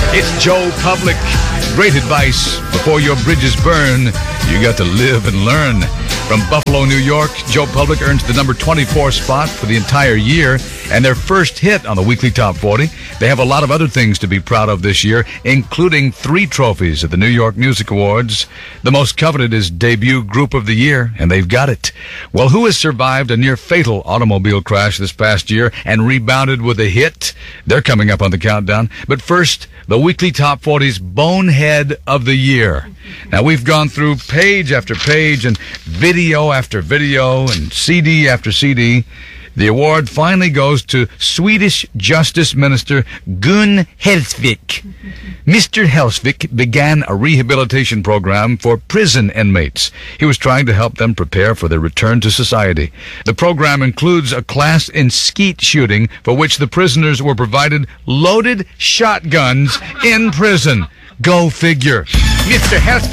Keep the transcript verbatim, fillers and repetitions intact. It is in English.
It's Joe Public. Great advice. Before your bridges burn, you got to live and learn. From Buffalo, New York, Joe Public earns the number twenty-four spot for the entire year and their first hit on the weekly Top forty. They have a lot of other things to be proud of this year, including three trophies at the New York Music Awards. The most coveted is Debut Group of the Year, and they've got it. Well, who has survived a near-fatal automobile crash this past year and rebounded with a hit? They're coming up on the countdown. But first, the weekly Top forty's Bonehead of the Year. Now, we've gone through page after page and video after video and C D after C D. The award finally goes to Swedish Justice Minister Gun Hellsvik. Mister Hellsvik began a rehabilitation program for prison inmates. He was trying to help them prepare for their return to society. The program includes a class in skeet shooting for which the prisoners were provided loaded shotguns in prison. Go figure. Mister Hellsvik